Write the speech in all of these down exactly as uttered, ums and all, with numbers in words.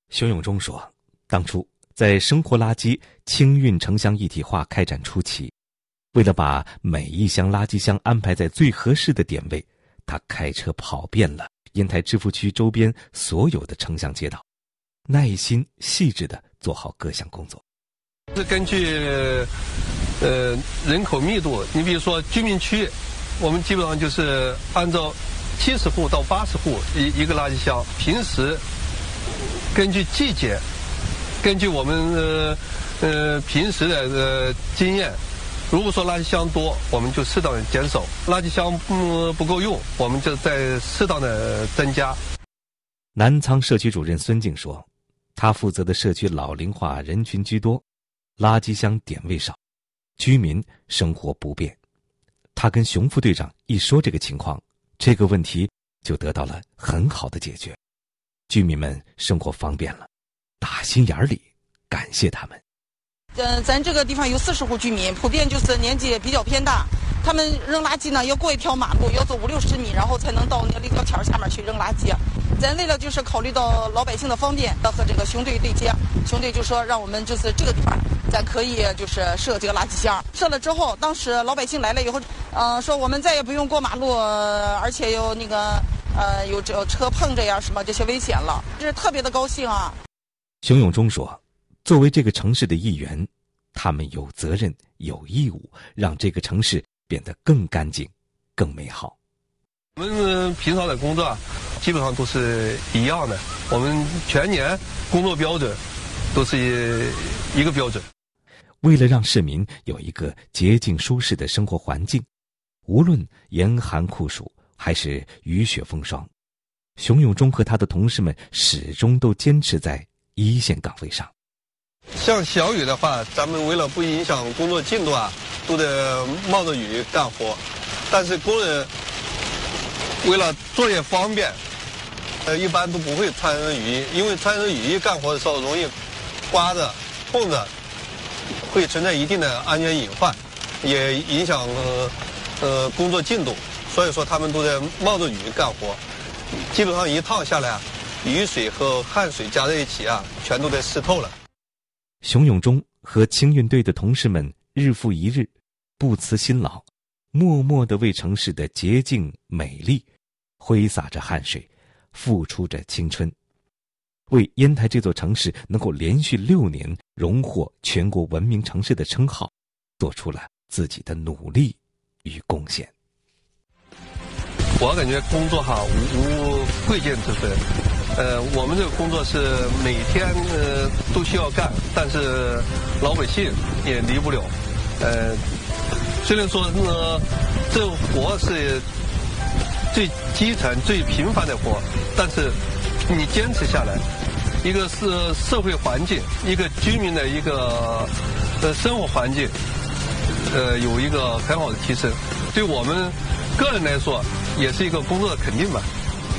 熊永忠说，当初在生活垃圾清运城乡一体化开展初期，为了把每一箱垃圾箱安排在最合适的点位，他开车跑遍了烟台支付区周边所有的城乡街道，耐心细致地做好各项工作。 是根据呃人口密度，你比如说居民区，我们基本上就是按照七十户到八十户一一个垃圾箱。平时根据季节，根据我们呃呃平时的呃经验，如果说垃圾箱多，我们就适当的减少；垃圾箱不不够用，我们就再适当的增加。 南仓社区主任孙静说，他负责的社区老龄化人群居多，垃圾箱点位少，居民生活不便。他跟熊副队长一说这个情况，这个问题就得到了很好的解决，居民们生活方便了，打心眼里感谢他们。 呃，咱这个地方有四十户居民，普遍就是年纪比较偏大，他们扔垃圾呢要过一条马路，要走五六十米，然后才能到那个立交桥下面去扔垃圾。咱为了就是考虑到老百姓的方便，要和这个熊队对接，熊队就说让我们就是这个地方咱可以就是设这个垃圾箱。设了之后，当时老百姓来了以后，呃，说我们再也不用过马路，而且有那个呃有这车碰着呀什么这些危险了，这是特别的高兴啊。 熊永忠说，作为这个城市的一员，他们有责任有义务让这个城市变得更干净更美好。 我们平常的工作基本上都是一样的，我们全年工作标准都是一个标准。 为了让市民有一个洁净舒适的生活环境，无论严寒酷暑还是雨雪风霜，熊永忠和他的同事们始终都坚持在一线岗位上。 像小雨的话，咱们为了不影响工作进度啊，都得冒着雨干活。但是工人为了作业方便，呃，一般都不会穿雨衣，因为穿着雨衣干活的时候容易刮着、碰着，会存在一定的安全隐患，也影响呃呃工作进度。所以说他们都在冒着雨干活，基本上一趟下来啊，雨水和汗水加在一起啊，全都得湿透了。 熊永忠和清运队的同事们日复一日，不辞辛劳，默默地为城市的洁净美丽挥洒着汗水，付出着青春，为烟台这座城市能够连续六年荣获全国文明城市的称号做出了自己的努力与贡献。 我感觉工作哈无无贵贱之分，呃，我们这个工作是每天呃都需要干，但是老百姓也离不了。呃，虽然说呃这活是最基层、最平凡的活，但是你坚持下来，一个是社会环境，一个居民的一个呃生活环境，呃有一个很好的提升，对我们个人来说也是一个工作的肯定吧。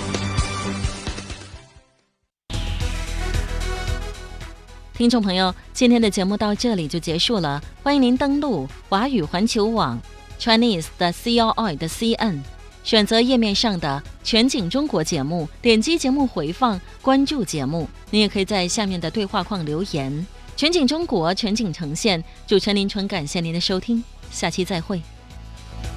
听众朋友，今天的节目到这里就结束了，欢迎您登录华语环球网 Chinese 的 C R I 的 C N， 选择页面上的全景中国节目，点击节目回放，关注节目。您也可以在下面的对话框留言。全景中国，全景呈现，主持人林纯，感谢您的收听，下期再会。